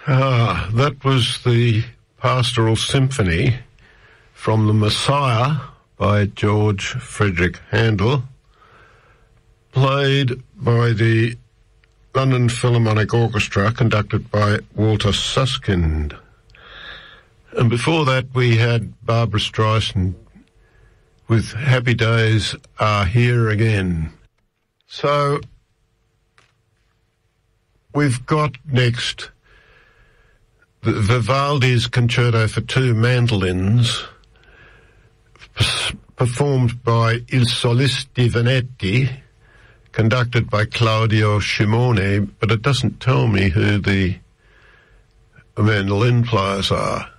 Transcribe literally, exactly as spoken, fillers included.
Ah, that was the Pastoral Symphony from The Messiah by George Frederick Handel, played by the London Philharmonic Orchestra, conducted by Walter Susskind. And before that we had Barbra Streisand with Happy Days Are Here Again. So we've got next the Vivaldi's Concerto for Two Mandolins, performed by Il Solisti Venetti, conducted by Claudio Scimone, but it doesn't tell me who the mandolin players are.